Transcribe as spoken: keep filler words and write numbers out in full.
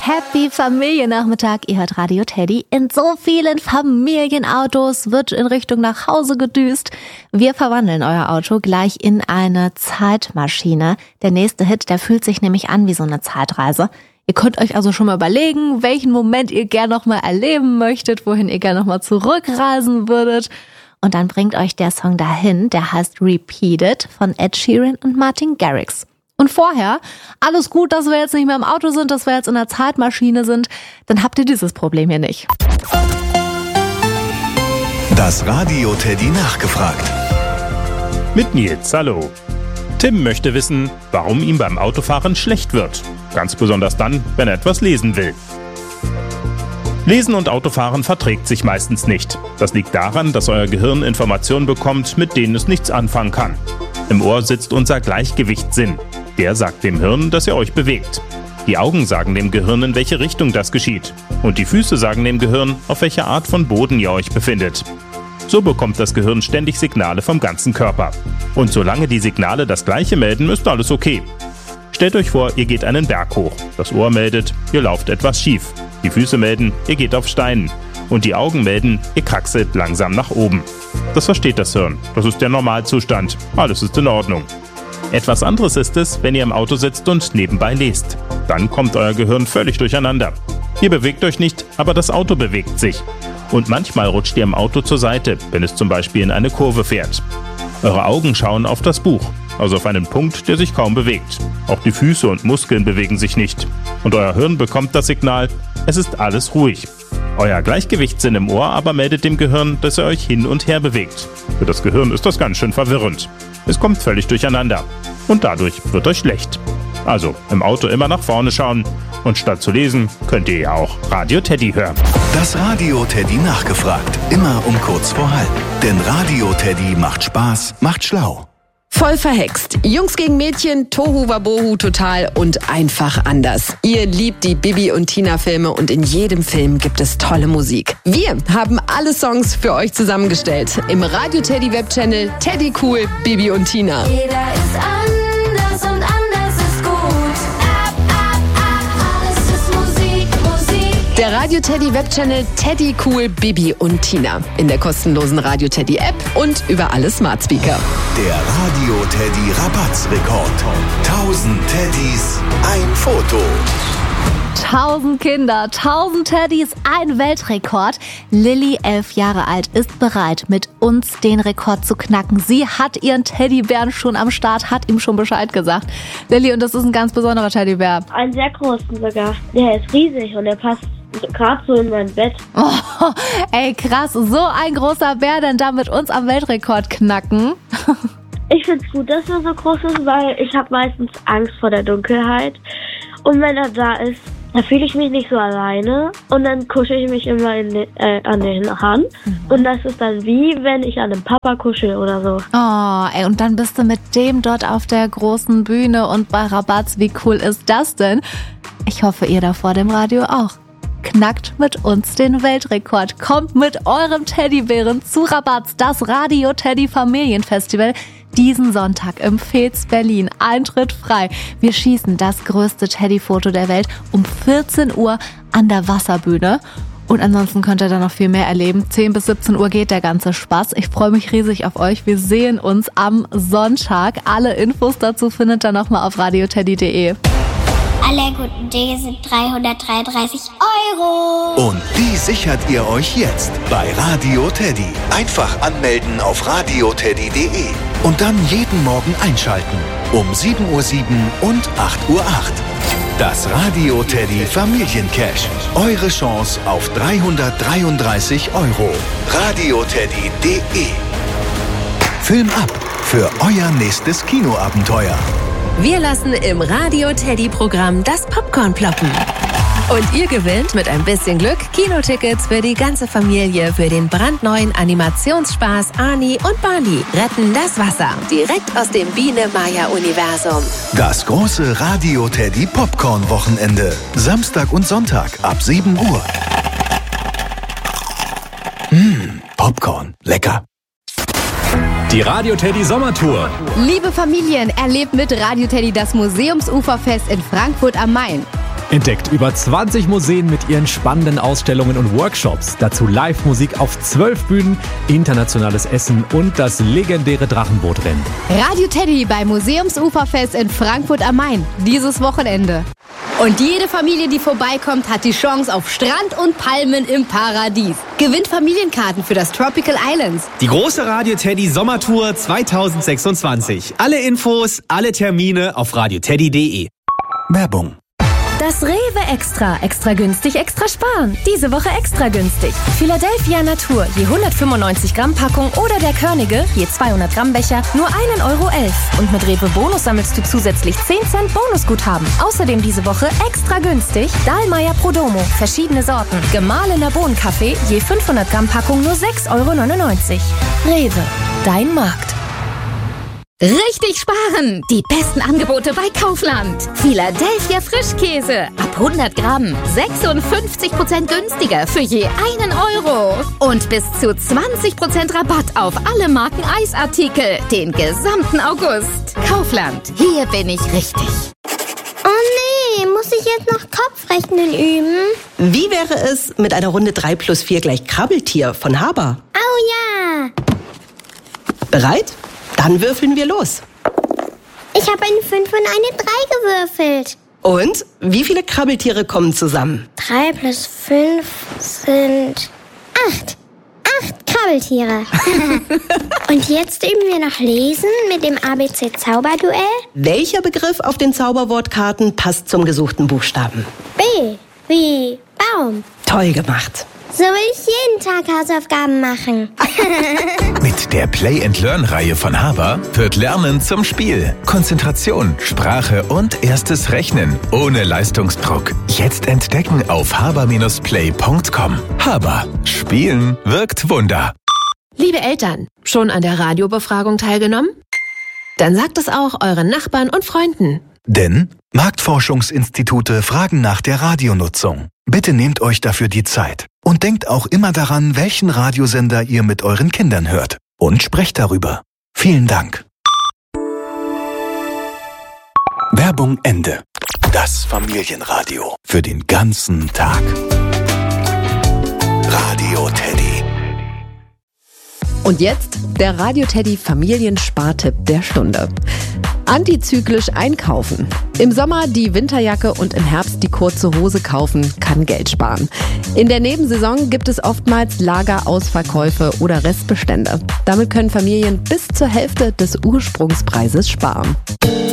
Happy Familiennachmittag, ihr hört Radio Teddy. In so vielen Familienautos wird in Richtung nach Hause gedüst. Wir verwandeln euer Auto gleich in eine Zeitmaschine. Der nächste Hit, der fühlt sich nämlich an wie so eine Zeitreise. Ihr könnt euch also schon mal überlegen, welchen Moment ihr gern noch mal erleben möchtet, wohin ihr gern noch mal zurückreisen würdet. Und dann bringt euch der Song dahin, der heißt Repeat It von Ed Sheeran und Martin Garrix. Und vorher, alles gut, dass wir jetzt nicht mehr im Auto sind, dass wir jetzt in der Zeitmaschine sind, dann habt ihr dieses Problem hier nicht. Das Radio Teddy nachgefragt. Mit Nils, hallo. Tim möchte wissen, warum ihm beim Autofahren schlecht wird. Ganz besonders dann, wenn er etwas lesen will. Lesen und Autofahren verträgt sich meistens nicht. Das liegt daran, dass euer Gehirn Informationen bekommt, mit denen es nichts anfangen kann. Im Ohr sitzt unser Gleichgewichtssinn. Der sagt dem Hirn, dass ihr euch bewegt. Die Augen sagen dem Gehirn, in welche Richtung das geschieht. Und die Füße sagen dem Gehirn, auf welcher Art von Boden ihr euch befindet. So bekommt das Gehirn ständig Signale vom ganzen Körper. Und solange die Signale das Gleiche melden, ist alles okay. Stellt euch vor, ihr geht einen Berg hoch. Das Ohr meldet, ihr lauft etwas schief. Die Füße melden, ihr geht auf Steinen. Und die Augen melden, ihr kraxelt langsam nach oben. Das versteht das Hirn. Das ist der Normalzustand. Alles ist in Ordnung. Etwas anderes ist es, wenn ihr im Auto sitzt und nebenbei lest. Dann kommt euer Gehirn völlig durcheinander. Ihr bewegt euch nicht, aber das Auto bewegt sich. Und manchmal rutscht ihr im Auto zur Seite, wenn es zum Beispiel in eine Kurve fährt. Eure Augen schauen auf das Buch, also auf einen Punkt, der sich kaum bewegt. Auch die Füße und Muskeln bewegen sich nicht. Und euer Hirn bekommt das Signal, es ist alles ruhig. Euer Gleichgewichtssinn im Ohr aber meldet dem Gehirn, dass ihr euch hin und her bewegt. Für das Gehirn ist das ganz schön verwirrend. Es kommt völlig durcheinander. Und dadurch wird euch schlecht. Also im Auto immer nach vorne schauen. Und statt zu lesen, könnt ihr ja auch Radio Teddy hören. Das Radio Teddy nachgefragt. Immer um kurz vor halb. Denn Radio Teddy macht Spaß, macht schlau. Voll verhext. Jungs gegen Mädchen, Tohu Wabohu total und einfach anders. Ihr liebt die Bibi und Tina Filme und in jedem Film gibt es tolle Musik. Wir haben alle Songs für euch zusammengestellt. Im Radio Teddy Webchannel Teddy Cool, Bibi und Tina. Jeder ist anders und anders ist gut. Ab, ab, ab, alles ist Musik, Musik. Der Radio Teddy Webchannel Teddy Cool, Bibi und Tina. In der kostenlosen Radio Teddy App und über alle Smart Speaker. Der Radio Teddy Rabattsrekord. Tausend Teddys, ein Foto. Tausend Kinder, tausend Teddys, ein Weltrekord. Lilly, elf Jahre alt, ist bereit, mit uns den Rekord zu knacken. Sie hat ihren Teddybären schon am Start, hat ihm schon Bescheid gesagt. Lilly, und das ist ein ganz besonderer Teddybär. Einen sehr großen sogar. Der ist riesig und der passt gerade so in mein Bett. Oh, ey, krass, so ein großer Bär denn da mit uns am Weltrekord knacken. Ich find's gut, dass er so groß ist, weil ich habe meistens Angst vor der Dunkelheit. Und wenn er da ist, da fühle ich mich nicht so alleine. Und dann kuschel ich mich immer in den, äh, an den Hand. Mhm. Und das ist dann wie, wenn ich an den Papa kuschel oder so. Oh, ey, und dann bist du mit dem dort auf der großen Bühne und bei Rabatz. Wie cool ist das denn? Ich hoffe, ihr da vor dem Radio auch. Knackt mit uns den Weltrekord. Kommt mit eurem Teddybären zu Rabatz, das Radio Teddy Familienfestival, diesen Sonntag im Fez Berlin. Eintritt frei. Wir schießen das größte Teddyfoto der Welt um vierzehn Uhr an der Wasserbühne. Und ansonsten könnt ihr da noch viel mehr erleben. zehn bis siebzehn Uhr geht der ganze Spaß. Ich freue mich riesig auf euch. Wir sehen uns am Sonntag. Alle Infos dazu findet ihr nochmal auf radio teddy punkt de. Alle guten Dinge sind dreihundertdreiunddreißig Euro. Und die sichert ihr euch jetzt bei Radio Teddy. Einfach anmelden auf radio teddy punkt de und dann jeden Morgen einschalten. Um sieben Uhr sieben und acht Uhr acht. Das Radio Teddy Familiencash. Eure Chance auf dreihundertdreiunddreißig Euro. radio teddy punkt de. Film ab für euer nächstes Kinoabenteuer. Wir lassen im Radio Teddy Programm das Popcorn ploppen. Und ihr gewinnt mit ein bisschen Glück Kinotickets für die ganze Familie für den brandneuen Animationsspaß Ani und Barney retten das Wasser. Direkt aus dem Biene-Maya-Universum. Das große Radio Teddy Popcorn Wochenende. Samstag und Sonntag ab sieben Uhr. Mmh, Popcorn. Lecker. Die Radio Teddy Sommertour. Liebe Familien, erlebt mit Radio Teddy das Museumsuferfest in Frankfurt am Main. Entdeckt über zwanzig Museen mit ihren spannenden Ausstellungen und Workshops. Dazu Live-Musik auf zwölf Bühnen, internationales Essen und das legendäre Drachenbootrennen. Radio Teddy beim Museumsuferfest in Frankfurt am Main. Dieses Wochenende. Und jede Familie, die vorbeikommt, hat die Chance auf Strand und Palmen im Paradies. Gewinnt Familienkarten für das Tropical Islands. Die große Radio Teddy Sommertour zweitausendsechsundzwanzig. Alle Infos, alle Termine auf radioteddy punkt de. Werbung. Das Rewe Extra. Extra günstig, extra sparen. Diese Woche extra günstig. Philadelphia Natur, je hundertfünfundneunzig Gramm Packung oder der Körnige, je zweihundert Gramm Becher, nur ein Euro elf. Und mit Rewe Bonus sammelst du zusätzlich zehn Cent Bonusguthaben. Außerdem diese Woche extra günstig Dahlmeier Prodomo, verschiedene Sorten. Gemahlener Bohnenkaffee, je fünfhundert Gramm Packung nur sechs Euro neunundneunzig. Rewe, dein Markt. Richtig sparen! Die besten Angebote bei Kaufland. Philadelphia Frischkäse ab hundert Gramm. sechsundfünfzig Prozent günstiger für je einen Euro. Und bis zu zwanzig Prozent Rabatt auf alle Marken Eisartikel. Den gesamten August. Kaufland. Hier bin ich richtig. Oh nee, muss ich jetzt noch Kopfrechnen üben? Wie wäre es mit einer Runde drei plus vier gleich Krabbeltier von Haber? Oh ja! Bereit? Dann würfeln wir los. Ich habe eine fünf und eine drei gewürfelt. Und wie viele Krabbeltiere kommen zusammen? drei plus fünf sind acht. Acht Krabbeltiere. Und jetzt üben wir noch Lesen mit dem A B C-Zauberduell. Welcher Begriff auf den Zauberwortkarten passt zum gesuchten Buchstaben? B wie Baum. Toll gemacht. So will ich jeden Tag Hausaufgaben machen. Mit der Play-and-Learn-Reihe von Haber wird Lernen zum Spiel. Konzentration, Sprache und erstes Rechnen. Ohne Leistungsdruck. Jetzt entdecken auf haber Bindestrich play Punkt com. Haber. Spielen wirkt Wunder. Liebe Eltern, schon an der Radiobefragung teilgenommen? Dann sagt es auch euren Nachbarn und Freunden. Denn Marktforschungsinstitute fragen nach der Radionutzung. Bitte nehmt euch dafür die Zeit. Und denkt auch immer daran, welchen Radiosender ihr mit euren Kindern hört. Und sprecht darüber. Vielen Dank. Werbung Ende. Das Familienradio. Für den ganzen Tag. Radio Teddy. Und jetzt der Radio Teddy Familienspartipp der Stunde. Antizyklisch einkaufen. Im Sommer die Winterjacke und im Herbst die kurze Hose kaufen kann Geld sparen. In der Nebensaison gibt es oftmals Lagerausverkäufe oder Restbestände. Damit können Familien bis zur Hälfte des Ursprungspreises sparen.